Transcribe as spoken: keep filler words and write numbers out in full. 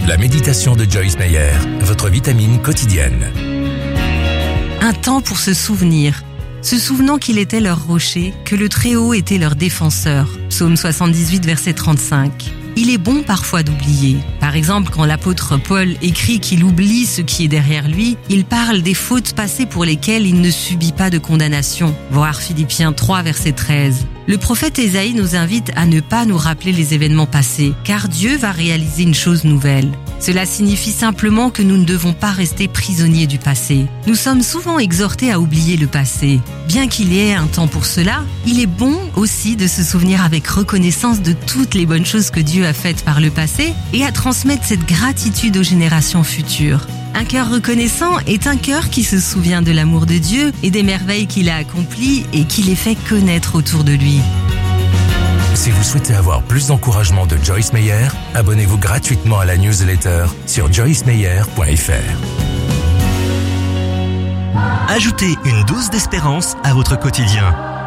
La méditation de Joyce Meyer, votre vitamine quotidienne. Un temps pour se souvenir, se souvenant qu'il était leur rocher, que le Très-Haut était leur défenseur. Psaume soixante-dix-huit, verset trente-cinq. Il est bon parfois d'oublier. Par exemple, quand l'apôtre Paul écrit qu'il oublie ce qui est derrière lui, il parle des fautes passées pour lesquelles il ne subit pas de condamnation. Voir Philippiens trois, verset treize. Le prophète Ésaïe nous invite à ne pas nous rappeler les événements passés, car Dieu va réaliser une chose nouvelle. Cela signifie simplement que nous ne devons pas rester prisonniers du passé. Nous sommes souvent exhortés à oublier le passé. Bien qu'il y ait un temps pour cela, il est bon aussi de se souvenir avec reconnaissance de toutes les bonnes choses que Dieu a faites par le passé et à transmettre cette gratitude aux générations futures. Un cœur reconnaissant est un cœur qui se souvient de l'amour de Dieu et des merveilles qu'il a accomplies et qui les fait connaître autour de lui. Si vous souhaitez avoir plus d'encouragement de Joyce Meyer, abonnez-vous gratuitement à la newsletter sur joyce meyer point f r. Ajoutez une dose d'espérance à votre quotidien.